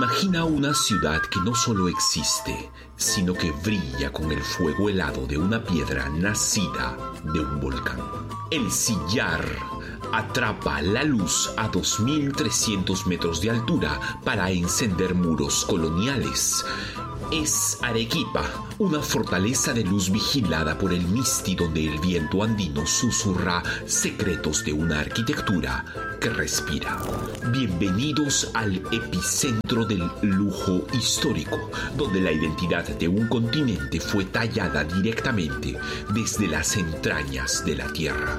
Imagina una ciudad que no solo existe, sino que brilla con el fuego helado de una piedra nacida de un volcán. El sillar atrapa la luz a 2.300 metros de altura para encender muros coloniales. Es Arequipa, una fortaleza de luz vigilada por el Misti, donde el viento andino susurra secretos de una arquitectura que respira. Bienvenidos al epicentro del lujo histórico, donde la identidad de un continente fue tallada directamente desde las entrañas de la tierra.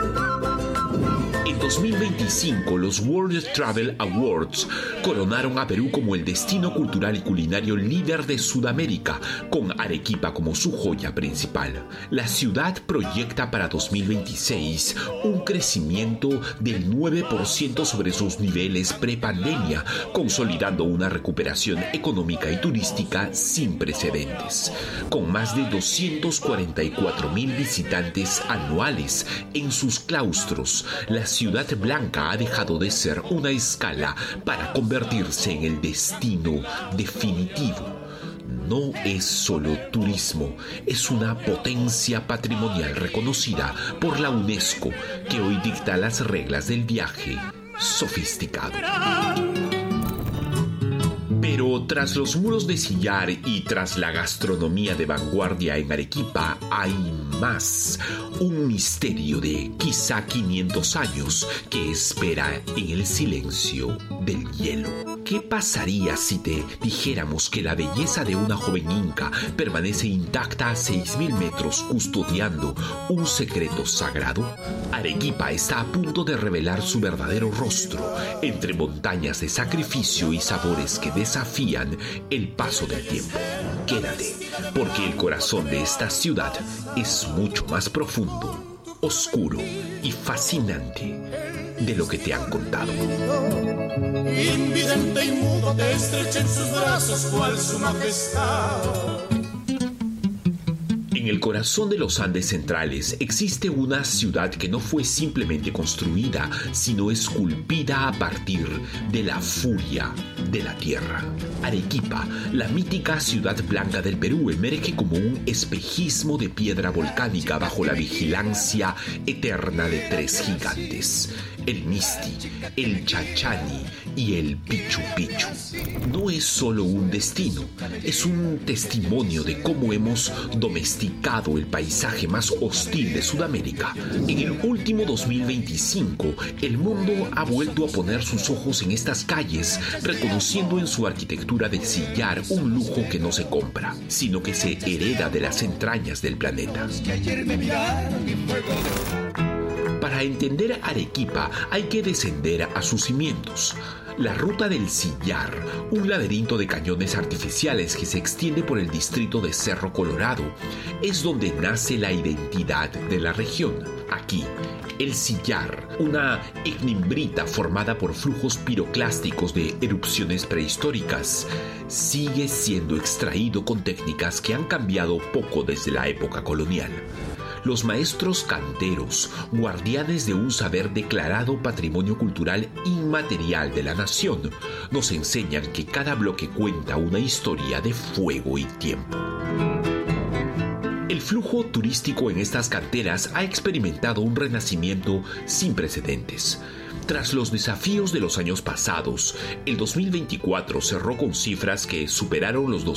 En 2025, los World Travel Awards coronaron a Perú como el destino cultural y culinario líder de Sudamérica, con Arequipa como su joya principal. La ciudad proyecta para 2026 un crecimiento del 9% sobre sus niveles prepandemia, consolidando una recuperación económica y turística sin precedentes. Con más de 244.000 visitantes anuales en sus claustros, la Ciudad Blanca ha dejado de ser una escala para convertirse en el destino definitivo. No es solo turismo, es una potencia patrimonial reconocida por la UNESCO, que hoy dicta las reglas del viaje sofisticado. Pero tras los muros de sillar y tras la gastronomía de vanguardia en Arequipa hay más. Un misterio de quizá 500 años que espera en el silencio del hielo. ¿Qué pasaría si te dijéramos que la belleza de una joven inca permanece intacta a 6.000 metros custodiando un secreto sagrado? Arequipa está a punto de revelar su verdadero rostro entre montañas de sacrificio y sabores que desafían el paso del tiempo. Quédate, porque el corazón de esta ciudad es mucho más profundo, oscuro y fascinante de lo que te han contado. Invidente y mudo te estrecha en sus brazos cual su majestad. En el corazón de los Andes centrales existe una ciudad que no fue simplemente construida, sino esculpida a partir de la furia de la tierra. Arequipa, la mítica ciudad blanca del Perú, emerge como un espejismo de piedra volcánica bajo la vigilancia eterna de tres gigantes: el Misti, el Chachani y el Pichu Pichu. No es solo un destino, es un testimonio de cómo hemos domesticado el paisaje más hostil de Sudamérica. En el último 2025, el mundo ha vuelto a poner sus ojos en estas calles, reconociendo en su arquitectura del sillar un lujo que no se compra, sino que se hereda de las entrañas del planeta. Para entender Arequipa hay que descender a sus cimientos. La ruta del sillar, un laberinto de cañones artificiales que se extiende por el distrito de Cerro Colorado, es donde nace la identidad de la región. Aquí, el sillar, una ignimbrita formada por flujos piroclásticos de erupciones prehistóricas, sigue siendo extraído con técnicas que han cambiado poco desde la época colonial. Los maestros canteros, guardianes de un saber declarado patrimonio cultural inmaterial de la nación, nos enseñan que cada bloque cuenta una historia de fuego y tiempo. El flujo turístico en estas canteras ha experimentado un renacimiento sin precedentes. Tras los desafíos de los años pasados, el 2024 cerró con cifras que superaron los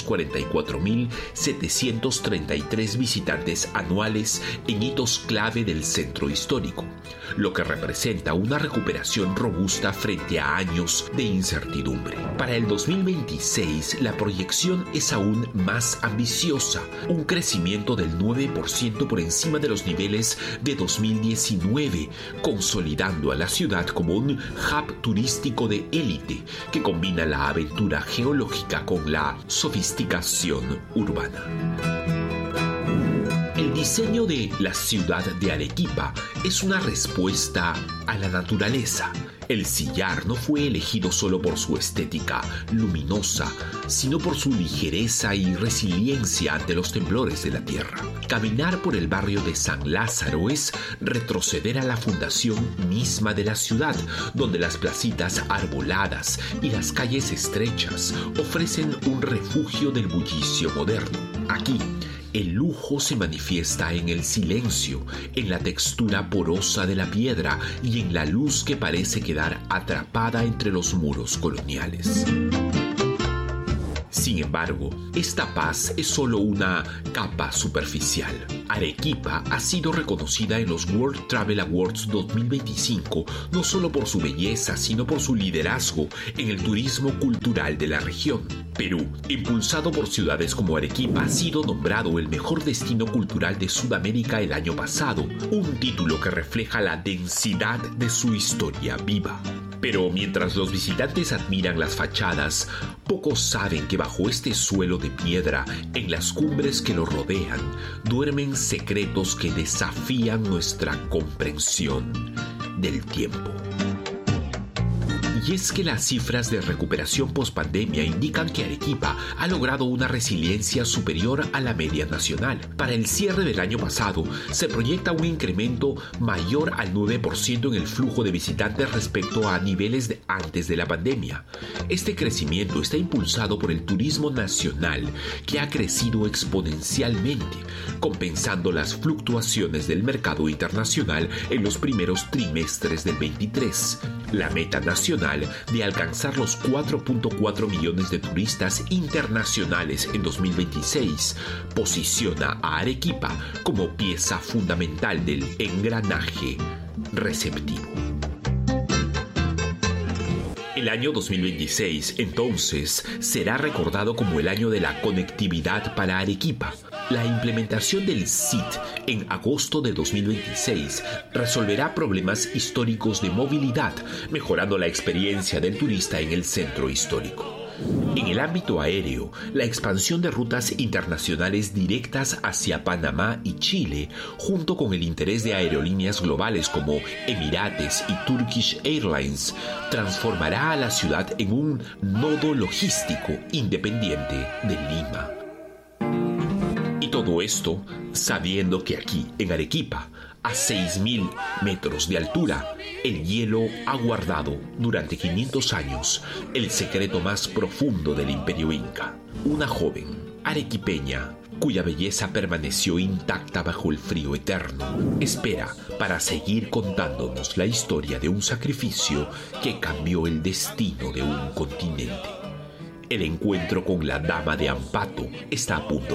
244.733 visitantes anuales en hitos clave del centro histórico, lo que representa una recuperación robusta frente a años de incertidumbre. Para el 2026, la proyección es aún más ambiciosa, un crecimiento del 9% por encima de los niveles de 2019, consolidando a la ciudad como un hub turístico de élite que combina la aventura geológica con la sofisticación urbana. El diseño de la ciudad de Arequipa es una respuesta a la naturaleza. El sillar no fue elegido solo por su estética luminosa, sino por su ligereza y resiliencia ante los temblores de la tierra. Caminar por el barrio de San Lázaro es retroceder a la fundación misma de la ciudad, donde las placitas arboladas y las calles estrechas ofrecen un refugio del bullicio moderno. Aquí, el lujo se manifiesta en el silencio, en la textura porosa de la piedra y en la luz que parece quedar atrapada entre los muros coloniales. Sin embargo, esta paz es solo una capa superficial. Arequipa ha sido reconocida en los World Travel Awards 2025 no solo por su belleza, sino por su liderazgo en el turismo cultural de la región. Perú, impulsado por ciudades como Arequipa, ha sido nombrado el mejor destino cultural de Sudamérica el año pasado, un título que refleja la densidad de su historia viva. Pero mientras los visitantes admiran las fachadas, pocos saben que bajo este suelo de piedra, en las cumbres que lo rodean, duermen secretos que desafían nuestra comprensión del tiempo. Y es que las cifras de recuperación pospandemia indican que Arequipa ha logrado una resiliencia superior a la media nacional. Para el cierre del año pasado, se proyecta un incremento mayor al 9% en el flujo de visitantes respecto a niveles de antes de la pandemia. Este crecimiento está impulsado por el turismo nacional, que ha crecido exponencialmente, compensando las fluctuaciones del mercado internacional en los primeros trimestres del 23. La meta nacional de alcanzar los 4.4 millones de turistas internacionales en 2026 posiciona a Arequipa como pieza fundamental del engranaje receptivo. El año 2026, entonces, será recordado como el año de la conectividad para Arequipa. La implementación del CIT en agosto de 2026 resolverá problemas históricos de movilidad, mejorando la experiencia del turista en el centro histórico. En el ámbito aéreo, la expansión de rutas internacionales directas hacia Panamá y Chile, junto con el interés de aerolíneas globales como Emirates y Turkish Airlines, transformará a la ciudad en un nodo logístico independiente de Lima. Y todo esto sabiendo que aquí, en Arequipa, a 6.000 metros de altura, el hielo ha guardado durante 500 años el secreto más profundo del Imperio Inca. Una joven arequipeña cuya belleza permaneció intacta bajo el frío eterno, espera para seguir contándonos la historia de un sacrificio que cambió el destino de un continente. El encuentro con la Dama de Ambato está a punto